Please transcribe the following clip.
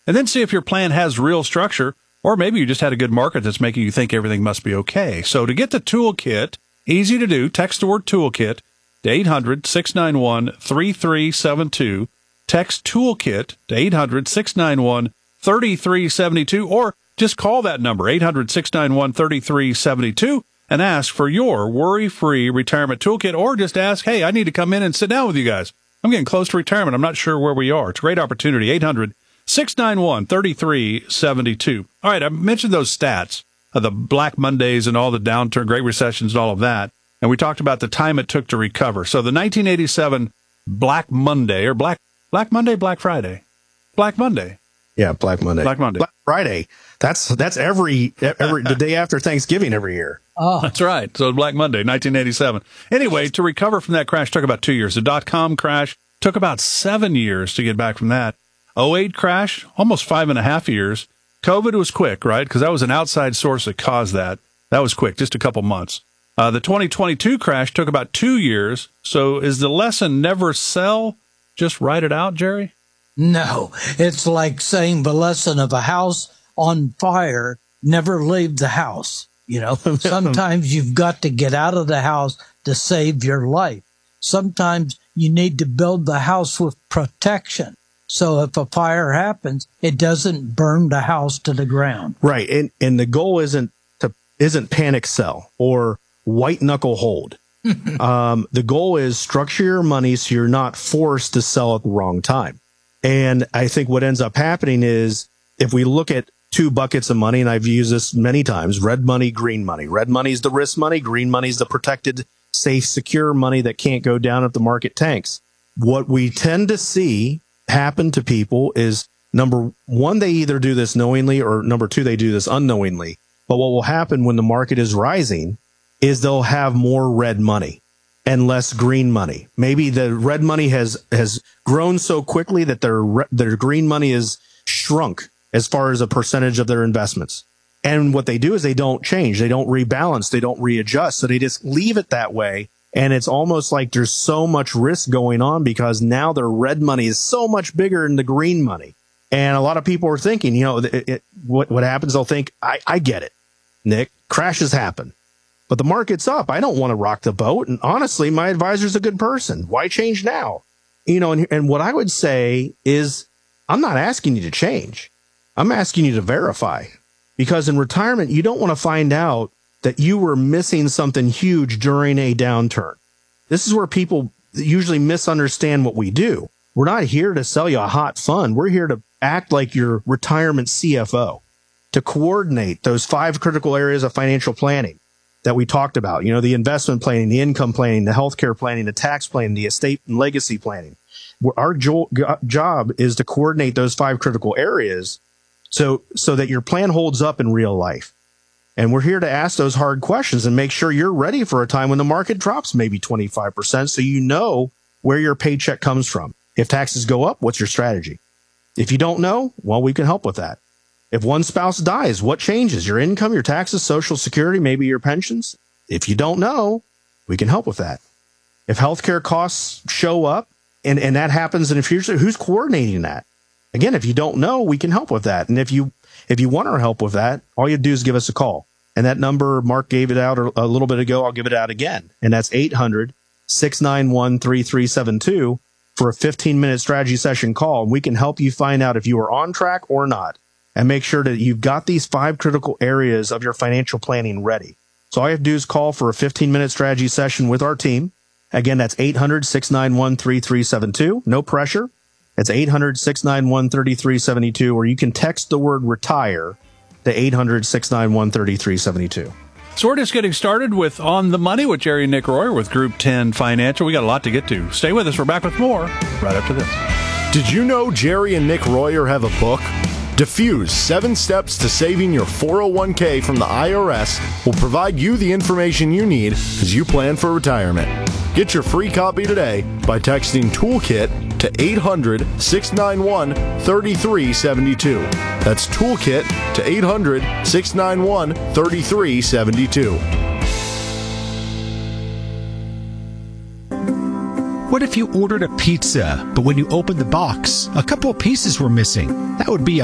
and then see if your plan has real structure, or maybe you just had a good market that's making you think everything must be okay. So to get the toolkit, easy to do, text the word toolkit to 800-691-3372. Text toolkit to 800-691-3372, or just call that number, 800-691-3372, and ask for your worry-free retirement toolkit, or just ask, hey, I need to come in and sit down with you guys. I'm getting close to retirement. I'm not sure where we are. It's a great opportunity, 800-691-3372. All right, I mentioned those stats of the Black Mondays and all the downturn, Great Recessions and all of that, and we talked about the time it took to recover. So the 1987 Black Monday, or Black Monday, Black Friday? Black Monday. Yeah, Black Monday. Black Monday. Black Friday. That's every the day after Thanksgiving every year. Oh, that's right. So Black Monday, 1987. Anyway, to recover from that crash took about 2 years. The dot-com crash took about 7 years to get back from that. 2008 crash, almost 5.5 years. COVID was quick, right? Because that was an outside source that caused that. That was quick, just a couple months. The 2022 crash took about 2 years. So is the lesson never sell? Just write it out, Jerry? No, it's like saying the lesson of a house on fire, never leave the house. You know, sometimes you've got to get out of the house to save your life. Sometimes you need to build the house with protection. So if a fire happens, it doesn't burn the house to the ground. Right. And the goal isn't panic sell or white knuckle hold. The goal is structure your money so you're not forced to sell at the wrong time. And I think what ends up happening is if we look at two buckets of money, and I've used this many times, red money, green money. Red money is the risk money. Green money is the protected, safe, secure money that can't go down if the market tanks. What we tend to see happen to people is, number one, they either do this knowingly, or number two, they do this unknowingly. But what will happen when the market is rising is they'll have more red money and less green money. Maybe the red money has grown so quickly that their green money is shrunk as far as a percentage of their investments. And what they do is they don't change. They don't rebalance. They don't readjust. So they just leave it that way. And it's almost like there's so much risk going on because now their red money is so much bigger than the green money. And a lot of people are thinking, what happens? They'll think, I get it, Nick, crashes happen. But the market's up. I don't want to rock the boat. And honestly, my advisor's a good person. Why change now? And what I would say is, I'm not asking you to change. I'm asking you to verify, because in retirement, you don't want to find out that you were missing something huge during a downturn. This is where people usually misunderstand what we do. We're not here to sell you a hot fund. We're here to act like your retirement CFO, to coordinate those 5 critical areas of financial planning that we talked about. The investment planning, the income planning, the healthcare planning, the tax planning, the estate and legacy planning. Our job is to coordinate those 5 critical areas so that your plan holds up in real life. And we're here to ask those hard questions and make sure you're ready for a time when the market drops maybe 25%, so you know where your paycheck comes from. If taxes go up, what's your strategy? If you don't know, well, we can help with that. If one spouse dies, what changes? Your income, your taxes, Social Security, maybe your pensions? If you don't know, we can help with that. If healthcare costs show up and that happens in the future, who's coordinating that? Again, if you don't know, we can help with that. And if you want our help with that, all you do is give us a call. And that number, Mark gave it out a little bit ago. I'll give it out again. And that's 800-691-3372 for a 15-minute strategy session call. And we can help you find out if you are on track or not, and make sure that you've got these 5 critical areas of your financial planning ready. So all you have to do is call for a 15-minute strategy session with our team. Again, that's 800-691-3372. No pressure. It's 800-691-3372, or you can text the word retire to 800-691-3372. So we're just getting started with On the Money with Jerry and Nick Royer with Group 10 Financial. We got a lot to get to. Stay with us. We're back with more right after this. Did you know Jerry and Nick Royer have a book? Diffuse 7 Steps to Saving Your 401k from the IRS will provide you the information you need as you plan for retirement. Get your free copy today by texting Toolkit to 800-691-3372. That's Toolkit to 800-691-3372. What if you ordered a pizza, but when you opened the box, a couple of pieces were missing? That would be